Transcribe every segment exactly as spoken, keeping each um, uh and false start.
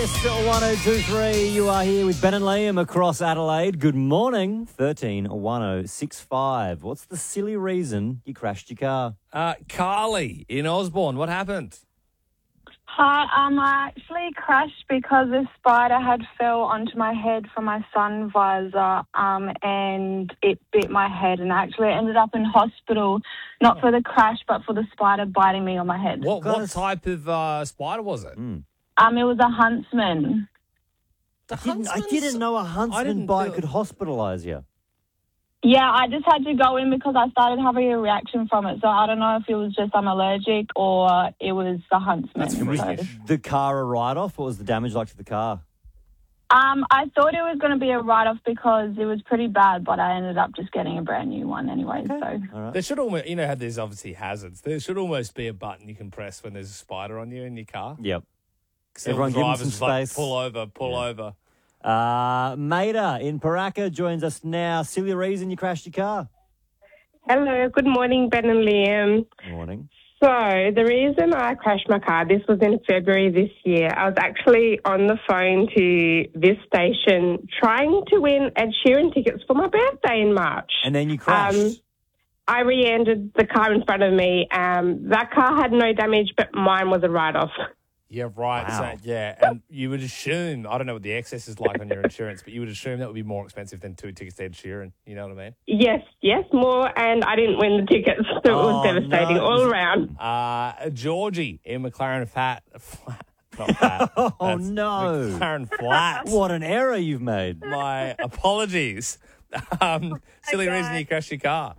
one oh two three, you are here with Ben and Liam across Adelaide. Good morning. thirteen one oh six five. What's the silly reason you crashed your car? Uh, Carly in Osborne, what happened? Hi, um, I actually crashed because a spider had fell onto my head from my sun visor, um, and it bit my head, and I actually ended up in hospital, not for the crash, but for the spider biting me on my head. What what type of uh, spider was it? Mm. Um, it was a huntsman. The I didn't, I huntsman's- didn't know a I huntsman didn't bite feel- could hospitalise you. Yeah, I just had to go in because I started having a reaction from it, so I don't know if it was just I'm allergic or it was the huntsman. That's So- freakish. The car a write-off? What was the damage like to the car? Um, I thought it was going to be a write-off because it was pretty bad, but I ended up just getting a brand new one anyway. So. All right. There should almost, you know how there's obviously hazards. There should almost be a button you can press when there's a spider on you in your car. Yep. 'Cause Everyone the give 'em drivers some like, space. pull over, pull Yeah. over. Uh, Maida in Paraka joins us now. Silly reason you crashed your car? Hello, good morning, Ben and Liam. Morning. So, the reason I crashed my car, this was in February this year. I was actually on the phone to this station trying to win Ed Sheeran tickets for my birthday in March. And then you crashed. Um, I rear-ended the car in front of me. Um, that car had no damage, but mine was a write-off. Yeah, right. Wow. So, yeah, and you would assume, I don't know what the excess is like on your insurance, but you would assume that would be more expensive than two tickets to Ed Sheeran. You know what I mean? Yes, yes, more, and I didn't win the tickets, so it Oh, was devastating no. all around. Uh, Georgie in McLaren Fat, Flat. Not Fat. Oh, That's no. McLaren Flat. What an error you've made. My apologies. Um, silly Hi, reason guys. you crashed your car.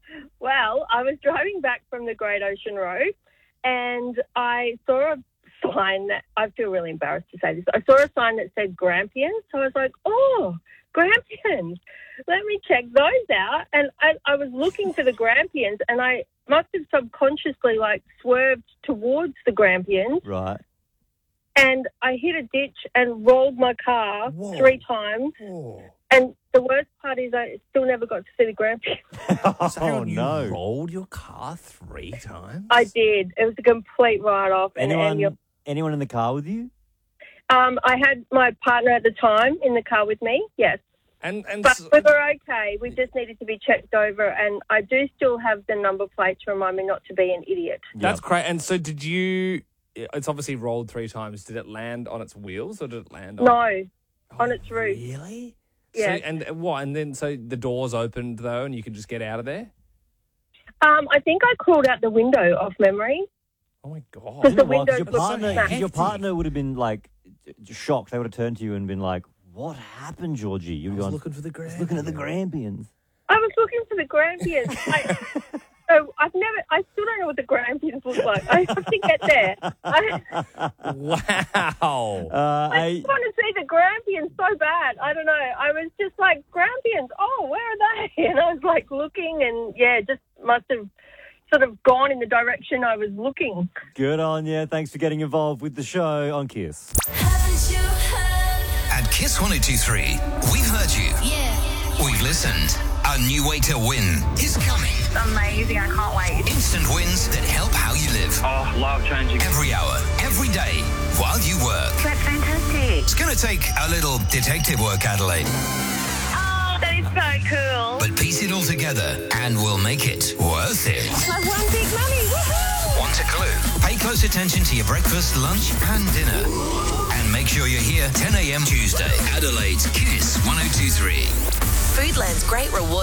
Well, I was driving back from the Great Ocean Road and I saw a sign that, I feel really embarrassed to say this, I saw a sign that said Grampians. So I was like, oh, Grampians, let me check those out. And I, I was looking for the Grampians and I must have subconsciously like swerved towards the Grampians Right. and I hit a ditch and rolled my car Whoa. three times. Oh, And the worst part is I still never got to see the Grampians. so hang Oh, on, you no. rolled your car three times? I did. It was a complete write-off. And, and Anyone, you're- anyone in the car with you? um, I had my partner at the time in the car with me, yes. And, and But so- we were okay. We just needed to be checked over. And I do still have the number plate to remind me not to be an idiot. that's great. And so did you, it's obviously rolled three times. Did it land on its wheels or did it land on? No, Oh, on its roof. Really? Yeah. So, and what? And then so the doors opened though, and you could just get out of there. Um, I think I crawled out the window off memory. Oh my god! Because the Well, 'cause windows your were partner, smashed. 'cause your partner would have been like shocked. They would have turned to you and been like, "What happened, Georgie?" You'd I gone, was looking for the grand. looking at the Grampians. I was looking for the Grampians. I, so I've never, I still don't know what the Grampians look like. I have to get there. I, Wow. Uh, I I, just want to see the Grampians so bad. I don't know. I was just like, Grampians, oh, where are they? And I was like looking and, yeah, just must have sort of gone in the direction I was looking. good on you. Thanks for getting involved with the show on Kiss. Haven't you heard? At Kiss one oh two three, we've heard you. Yeah. We've listened. A new way to win is coming. Amazing. I can't wait. Instant wins that help how you live. Oh, life changing. Every hour, every day, while you work. That's fantastic. It's going to take a little detective work, Adelaide. Oh, that is so cool. But piece it all together and we'll make it worth it. I won big money. Woohoo! Want a clue? Pay close attention to your breakfast, lunch and dinner. And make sure you're here ten a.m. Tuesday. Adelaide's Kiss one oh two three. Foodland's great reward.